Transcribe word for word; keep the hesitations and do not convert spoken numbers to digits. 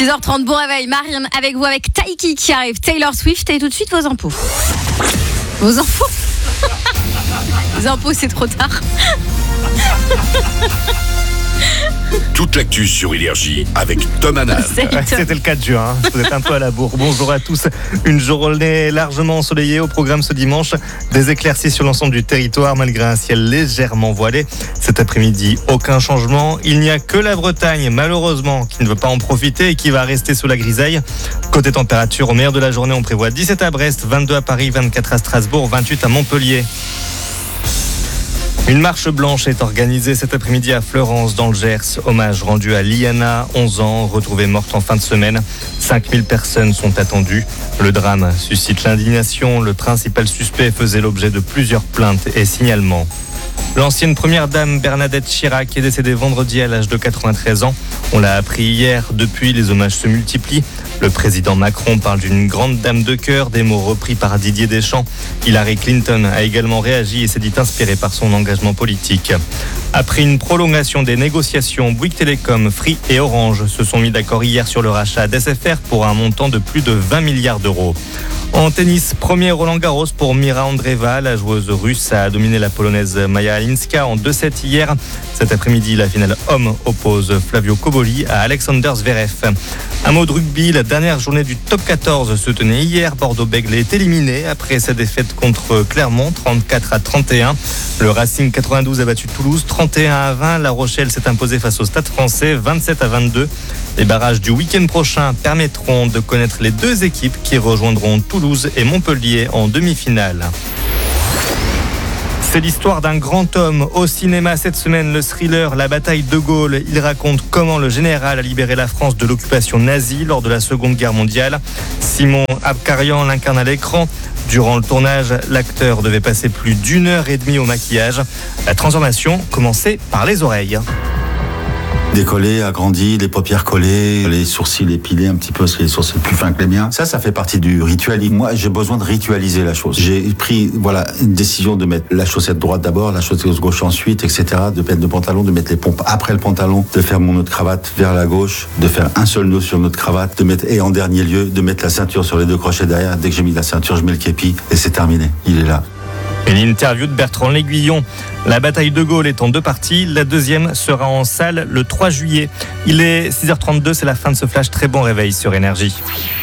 six heures trente, bon réveil. Mariam avec vous, avec Taiki qui arrive, Taylor Swift et tout de suite vos impôts. Vos infos Les impôts, c'est trop tard. Toute l'actu sur Énergie avec Tom Hanan. C'était le quatre juin, hein. Vous êtes un peu à la bourre. Bonjour à tous. Une journée largement ensoleillée au programme ce dimanche. Des éclaircies sur l'ensemble du territoire malgré un ciel légèrement voilé. Cet après-midi, aucun changement. Il n'y a que la Bretagne, malheureusement, qui ne veut pas en profiter et qui va rester sous la grisaille. Côté température, au meilleur de la journée, on prévoit dix-sept à Brest, vingt-deux à Paris, vingt-quatre à Strasbourg, vingt-huit à Montpellier. Une marche blanche est organisée cet après-midi à Fleurance dans le Gers. Hommage rendu à Liana, onze ans, retrouvée morte en fin de semaine. cinq mille personnes sont attendues. Le drame suscite l'indignation. Le principal suspect faisait l'objet de plusieurs plaintes et signalements. L'ancienne première dame Bernadette Chirac est décédée vendredi à l'âge de quatre-vingt-treize ans. On l'a appris hier. Depuis, les hommages se multiplient. Le président Macron parle d'une grande dame de cœur, des mots repris par Didier Deschamps. Hillary Clinton a également réagi et s'est dit inspirée par son engagement politique. Après une prolongation des négociations, Bouygues Télécom, Free et Orange se sont mis d'accord hier sur le rachat d'S F R pour un montant de plus de vingt milliards d'euros. En tennis, premier Roland-Garros pour Mira Andreeva. La joueuse russe a dominé la polonaise Maja Alinska en deux sept hier. Cet après-midi, la finale homme oppose Flavio Cobolli à Alexander Zverev. Un mot de rugby, la dernière journée du top quatorze se tenait hier. Bordeaux-Bègles est éliminé après sa défaite contre Clermont, trente-quatre à trente et un. Le Racing quatre-vingt-douze a battu Toulouse, trente et un à vingt. La Rochelle s'est imposée face au Stade Français, vingt-sept à vingt-deux. Les barrages du week-end prochain permettront de connaître les deux équipes qui rejoindront Toulouse et Montpellier en demi-finale. C'est l'histoire d'un grand homme. Au cinéma cette semaine, le thriller La bataille de Gaulle. Il raconte comment le général a libéré la France de l'occupation nazie lors de la Seconde Guerre mondiale. Simon Abkarian l'incarne à l'écran. Durant le tournage, l'acteur devait passer plus d'une heure et demie au maquillage. La transformation commençait par les oreilles. Décollé, agrandi, les paupières collées, les sourcils épilés un petit peu, parce que les sourcils plus fins que les miens. Ça, ça fait partie du rituel. Moi, j'ai besoin de ritualiser la chose. J'ai pris, voilà, une décision de mettre la chaussette droite d'abord, la chaussette gauche ensuite, et cetera. De mettre le pantalon, de mettre les pompes après le pantalon, de faire mon nœud de cravate vers la gauche, de faire un seul nœud sur notre cravate, de mettre, et en dernier lieu, de mettre la ceinture sur les deux crochets derrière. Dès que j'ai mis la ceinture, je mets le képi, et c'est terminé. Il est là. Une interview de Bertrand L'Aiguillon. La bataille de Gaulle est en deux parties. La deuxième sera en salle le trois juillet. Il est six heures trente-deux, c'est la fin de ce flash. Très bon réveil sur Énergie.